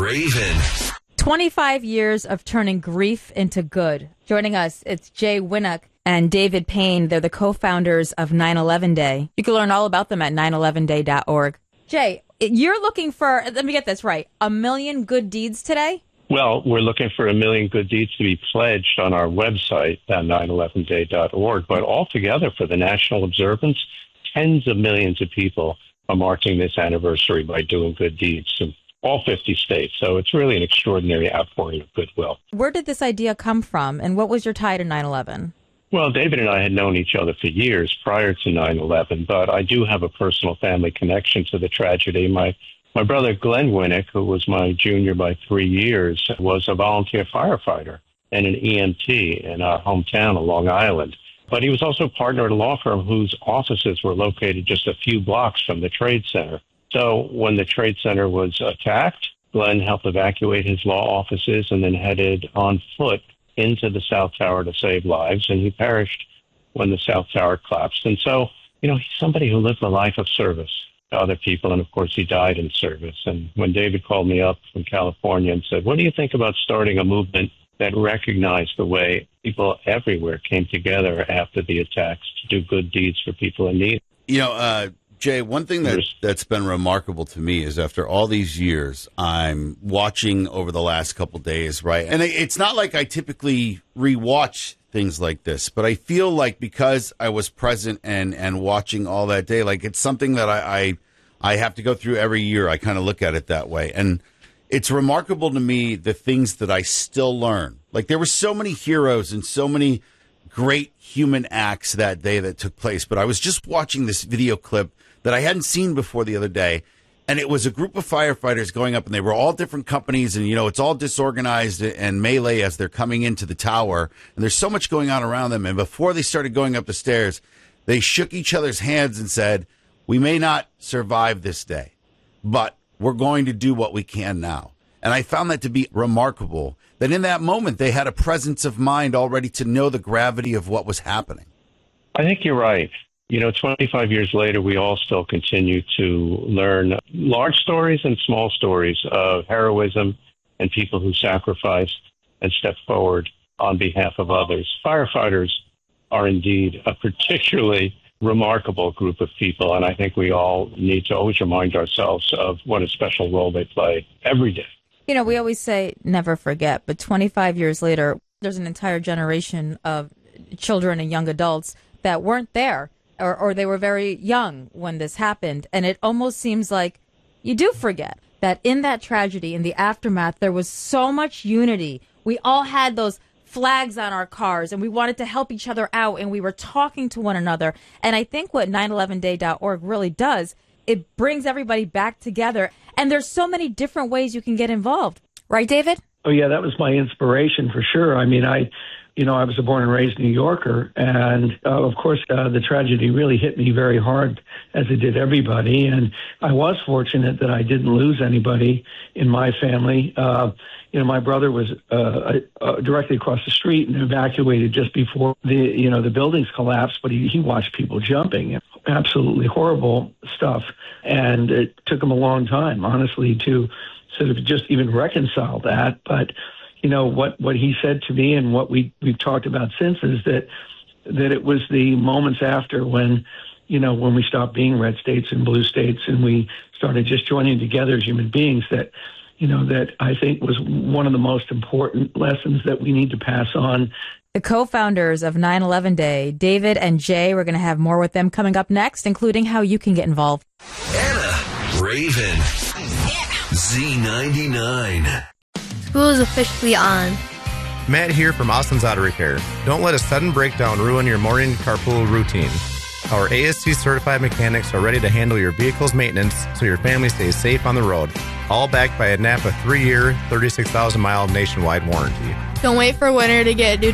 Raven. 25 years of turning grief into good. Joining us, it's Jay Winnock and David Payne. They're the co-founders of 9/11 Day. You can learn all about them at 911day.org. Jay, you're looking for, let me get this right, 1 million good deeds today? Well, we're looking for 1 million good deeds to be pledged on our website at 911day.org. But altogether, for the national observance, tens of millions of people are marking this anniversary by doing good deeds in all 50 states. So it's really an extraordinary outpouring of goodwill. Where did this idea come from, and what was your tie to 9/11? Well, David and I had known each other for years prior to 9/11, but I do have a personal family connection to the tragedy. My brother, Glenn Winnock, who was my junior by 3 years, was a volunteer firefighter and an EMT in our hometown of Long Island. But he was also a partner at a law firm whose offices were located just a few blocks from the Trade Center. So when the Trade Center was attacked, Glenn helped evacuate his law offices and then headed on foot into the South Tower to save lives, and he perished when the South Tower collapsed. And so, he's somebody who lived a life of service to other people, and of course he died in service. And when David called me up from California and said, what do you think about starting a movement that recognized the way people everywhere came together after the attacks to do good deeds for people in need? Jay, one thing that's been remarkable to me is after all these years, I'm watching over the last couple days, right? And it's not like I typically rewatch things like this, but I feel like because I was present and watching all that day, like it's something that I have to go through every year. I kind of look at it that way. And it's remarkable to me the things that I still learn. Like there were so many heroes and so many great human acts that day that took place. But I was just watching this video clip that I hadn't seen before the other day. And it was a group of firefighters going up, and they were all different companies. And, it's all disorganized and melee as they're coming into the tower. And there's so much going on around them. And before they started going up the stairs, they shook each other's hands and said, we may not survive this day, but we're going to do what we can now. And I found that to be remarkable, that in that moment they had a presence of mind already to know the gravity of what was happening. I think you're right. 25 years later, we all still continue to learn large stories and small stories of heroism and people who sacrificed and stepped forward on behalf of others. Firefighters are indeed a particularly remarkable group of people, and I think we all need to always remind ourselves of what a special role they play every day. We always say never forget, but 25 years later, there's an entire generation of children and young adults that weren't there. Or they were very young when this happened. And it almost seems like you do forget that in that tragedy, in the aftermath, there was so much unity. We all had those flags on our cars, and we wanted to help each other out, and we were talking to one another. And I think what 911day.org really does, it brings everybody back together. And there's so many different ways you can get involved. Right, David? Oh, yeah, that was my inspiration for sure. I mean, I was a born and raised New Yorker, and of course, the tragedy really hit me very hard, as it did everybody. And I was fortunate that I didn't lose anybody in my family. My brother was directly across the street and evacuated just before the buildings collapsed, but he watched people jumping. Absolutely horrible stuff, and it took him a long time, honestly, to sort of just even reconcile that. But what he said to me and what we've talked about since is that it was the moments after when we stopped being red states and blue states and we started just joining together as human beings that I think was one of the most important lessons that we need to pass on. The co-founders of 9/11 Day, David and Jay, we're going to have more with them coming up next, including how you can get involved. Anna, Raven, Z99. School is officially on. Matt here from Austin's Auto Repair. Don't let a sudden breakdown ruin your morning carpool routine. Our ASC certified mechanics are ready to handle your vehicle's maintenance so your family stays safe on the road. All backed by a NAPA 3-year, 36,000-mile nationwide warranty. Don't wait for winter to get a new